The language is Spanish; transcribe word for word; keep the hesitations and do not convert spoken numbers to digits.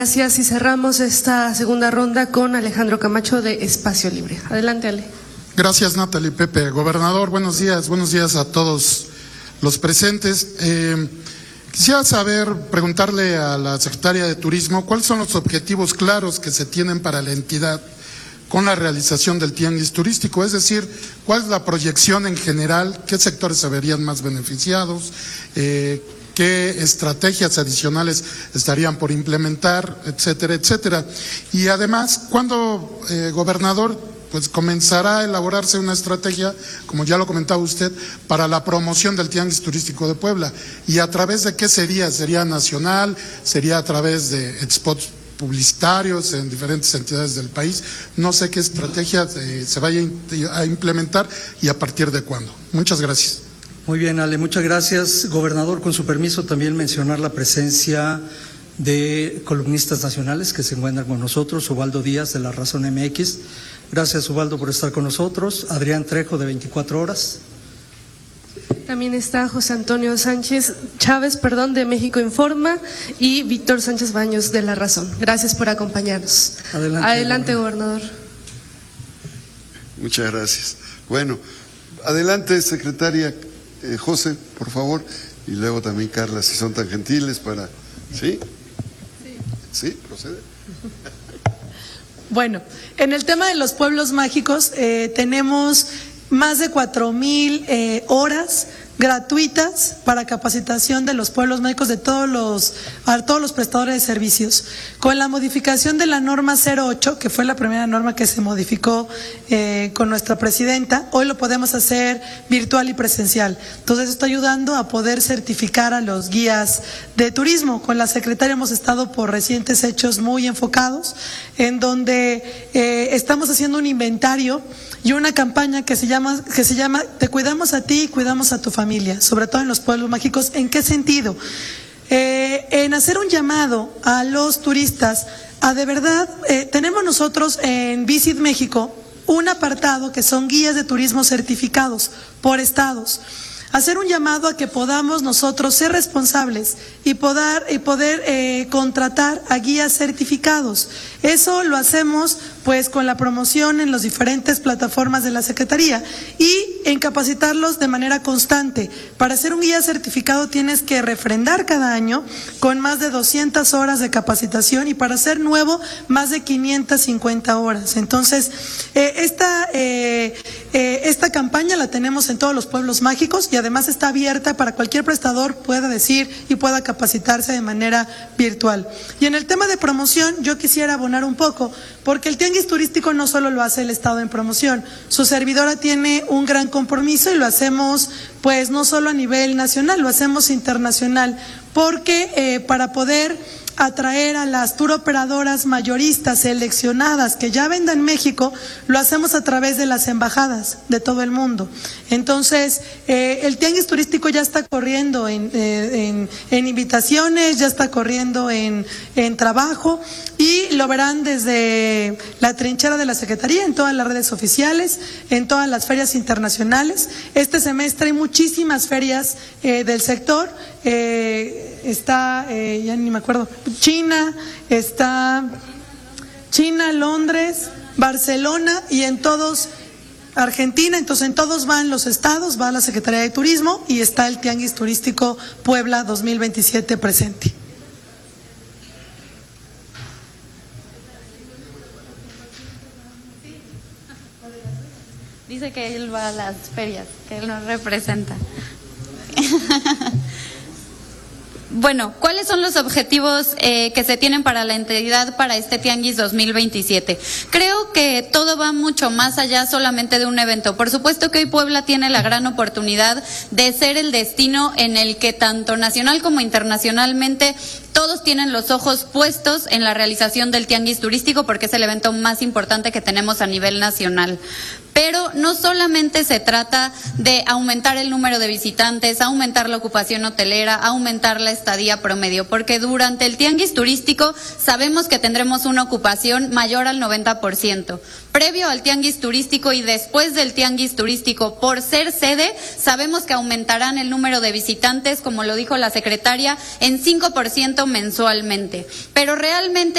Gracias, y cerramos esta segunda ronda con Alejandro Camacho de Espacio Libre. Adelante, Ale. Gracias, Natalie. Pepe. Gobernador, buenos días, buenos días a todos los presentes. Eh, quisiera saber, preguntarle a la Secretaria de Turismo, ¿cuáles son los objetivos claros que se tienen para la entidad con la realización del tianguis turístico? Es decir, ¿cuál es la proyección en general? ¿Qué sectores se verían más beneficiados? Eh, ¿Qué estrategias adicionales estarían por implementar, etcétera, etcétera? Y además, ¿cuándo, eh, gobernador, pues comenzará a elaborarse una estrategia, como ya lo comentaba usted, para la promoción del tianguis turístico de Puebla? ¿Y a través de qué sería? ¿Sería nacional? ¿Sería a través de spots publicitarios en diferentes entidades del país? No sé qué estrategia eh, se vaya a implementar y a partir de cuándo. Muchas gracias. Muy bien, Ale, muchas gracias. Gobernador, con su permiso también mencionar la presencia de columnistas nacionales que se encuentran con nosotros. Ubaldo Díaz de La Razón M X. Gracias, Ubaldo, por estar con nosotros. Adrián Trejo de veinticuatro horas. También está José Antonio Sánchez Chávez, perdón, de México Informa, y Víctor Sánchez Baños de La Razón. Gracias por acompañarnos. Adelante, Adelante, gobernador. Muchas gracias. Bueno, adelante, secretaria. Eh, José, por favor, y luego también Carla, si son tan gentiles para... ¿Sí? Sí. ¿Sí? ¿Procede? Bueno, en el tema de los pueblos mágicos eh, tenemos más de cuatro mil eh, horas gratuitas para capacitación de los pueblos mágicos de todos los, a todos los prestadores de servicios. Con la modificación de la norma cero ocho, que fue la primera norma que se modificó eh, con nuestra presidenta, hoy lo podemos hacer virtual y presencial. Entonces esto está ayudando a poder certificar a los guías de turismo. Con la secretaria hemos estado por recientes hechos muy enfocados, en donde eh, estamos haciendo un inventario y una campaña que se llama, que se llama Te cuidamos a ti y cuidamos a tu familia, sobre todo en los pueblos mágicos. ¿En qué sentido? Eh, en hacer un llamado a los turistas a de verdad, eh, tenemos nosotros en Visit México un apartado que son guías de turismo certificados por estados. Hacer un llamado a que podamos nosotros ser responsables y poder, y poder eh, contratar a guías certificados. Eso lo hacemos pues con la promoción en las diferentes plataformas de la Secretaría y en capacitarlos de manera constante. Para ser un guía certificado tienes que refrendar cada año con más de doscientas horas de capacitación y para ser nuevo más de quinientas cincuenta horas. Entonces, eh, esta, eh, eh, esta campaña la tenemos en todos los pueblos mágicos y además está abierta para cualquier prestador pueda decir y pueda capacitarse de manera virtual. Y en el tema de promoción yo quisiera abonar un poco, porque el tianguis turístico no solo lo hace el Estado en promoción, su servidora tiene un gran compromiso y lo hacemos pues no solo a nivel nacional, lo hacemos internacional, porque eh, para poder atraer a las tour operadoras mayoristas seleccionadas que ya vendan México, lo hacemos a través de las embajadas de todo el mundo. Entonces, eh, el tianguis turístico ya está corriendo en, eh, en, en invitaciones, ya está corriendo en, en trabajo y lo verán desde la trinchera de la Secretaría, en todas las redes oficiales, en todas las ferias internacionales. Este semestre hay muchísimas ferias eh, del sector, eh, está, eh, ya ni me acuerdo, China, está China, Londres, Barcelona y en todos, Argentina, entonces en todos van los estados, va la Secretaría de Turismo y está el Tianguis Turístico Puebla dos mil veintisiete presente. Dice que él va a las ferias, que él nos representa. Bueno, ¿cuáles son los objetivos eh, que se tienen para la entidad para este Tianguis dos mil veintisiete? Creo que todo va mucho más allá solamente de un evento. Por supuesto que hoy Puebla tiene la gran oportunidad de ser el destino en el que tanto nacional como internacionalmente todos tienen los ojos puestos en la realización del Tianguis Turístico porque es el evento más importante que tenemos a nivel nacional. Pero no solamente se trata de aumentar el número de visitantes, aumentar la ocupación hotelera, aumentar la estadía promedio, porque durante el tianguis turístico sabemos que tendremos una ocupación mayor al noventa por ciento. Previo al tianguis turístico y después del tianguis turístico, por ser sede, sabemos que aumentarán el número de visitantes, como lo dijo la secretaria, en cinco por ciento mensualmente. Pero realmente